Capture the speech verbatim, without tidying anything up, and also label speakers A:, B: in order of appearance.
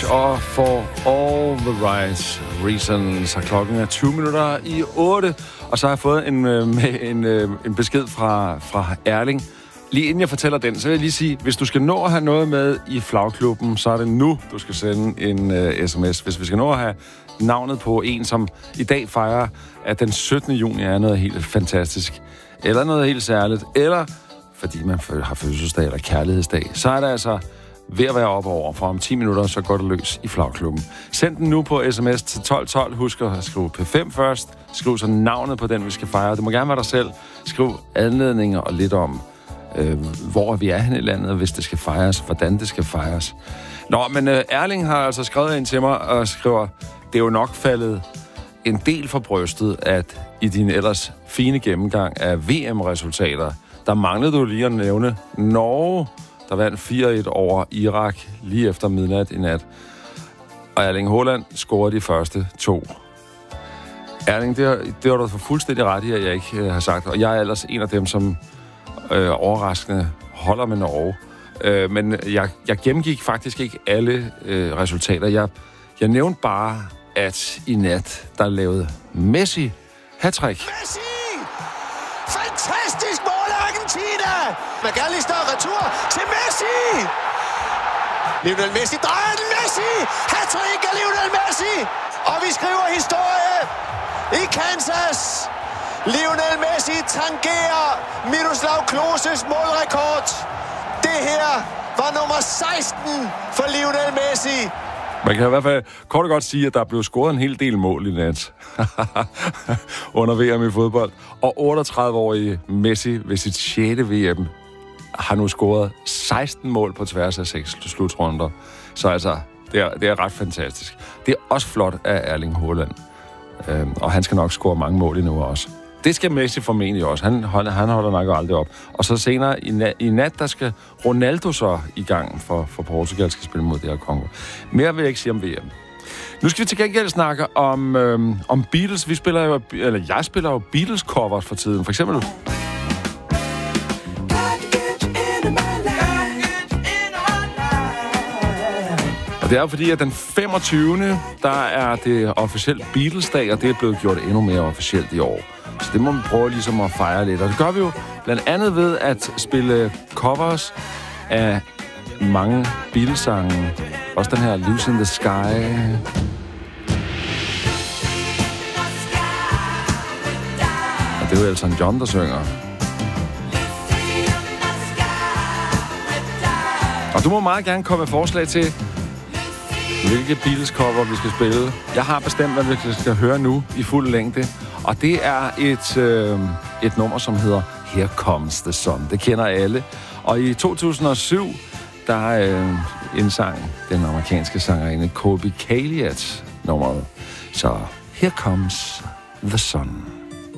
A: Beach og For All the Right Reasons. Så klokken er tyve minutter i otte, og så har jeg fået en, en, en, en besked fra, fra Erling. Lige inden jeg fortæller den, så vil jeg lige sige, hvis du skal nå at have noget med i Flagklubben, så er det nu, du skal sende en uh, sms. Hvis vi skal nå at have navnet på en, som i dag fejrer, at den syttende juni er noget helt fantastisk, eller noget helt særligt, eller fordi man har fødselsdag eller kærlighedsdag, så er det altså ved at være oppe over. For om ti minutter, så går det løs i Flagklubben. Send den nu på sms til tolv tolv. Husk at skrive P fem først. Skriv så navnet på den, vi skal fejre. Det må gerne være dig selv. Skriv anledninger og lidt om, øh, hvor vi er henne i landet, hvis det skal fejres, hvordan det skal fejres. Nå, men øh, Erling har altså skrevet ind til mig og skriver, det er jo nok faldet en del for brystet, at i din ellers fine gennemgang af V M-resultater, der manglede du lige at nævne Norge, der vandt fire et over Irak lige efter midnat i nat. Og Erling Haaland scorede de første to. Erling, det har, det har du for fuldstændig ret i, at jeg ikke øh, har sagt. Og jeg er ellers en af dem, som øh, overraskende holder med Norge. Øh, men jeg, jeg gennemgik faktisk ikke alle øh, resultater. Jeg, jeg nævnte bare, at i nat, der lavede Messi hat-trick.
B: Messi! Fantastisk mål af Argentina! McAllister retur til Messi! Lionel Messi drejer den. Messi! Hat-trick af Lionel Messi! Og vi skriver historie i Kansas! Lionel Messi tangerer Miroslav Kloses målrekord. Det her var nummer seksten for Lionel Messi.
A: Man kan i hvert fald kort og godt sige, at der er blevet scoret en hel del mål i nat under V M i fodbold. Og otteogtredive-årige Messi ved sit sjette V M har nu scoret seksten mål på tværs af seks slutrunder. Så altså, det er, det er ret fantastisk. Det er også flot af Erling Haaland. Øhm, og han skal nok score mange mål endnu også. Det skal Messi formentlig også. Han, han holder nok aldrig op. Og så senere i nat, i nat, der skal Ronaldo så i gang for, for Portugal skal spille mod det her Kongo. Mere vil jeg ikke sige om V M. Nu skal vi til gengæld snakke om, øhm, om Beatles. Vi spiller jo, eller jeg spiller jo Beatles-covers for tiden. For eksempel... Og det er jo fordi, at den femogtyvende der er det officielt Beatles-dag, og det er blevet gjort endnu mere officielt i år. Så det må vi prøve ligesom at fejre lidt. Og det gør vi jo blandt andet ved at spille covers af mange Beatles-sange. Også den her Loose in the Sky. Og det er jo Elton John, der synger. Og du må meget gerne komme med forslag til, hvilke Beatles-cover vi skal spille. Jeg har bestemt, hvad vi skal høre nu i fuld længde. Og det er et, øh, et nummer, som hedder Here Comes the Sun. Det kender alle. Og i to tusind og syv, der øh, indsang den amerikanske sangerinde Colby Calliot nummeret. Så Here Comes the Sun.